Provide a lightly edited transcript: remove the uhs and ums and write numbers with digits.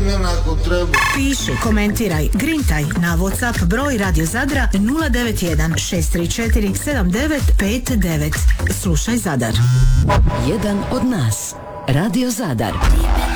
vremena ako treba. Piši, komentiraj, grintaj na WhatsApp broj Radio Zadra 091 634 7959. Slušaj Zadar. Jedan od nas. Radio Zadar.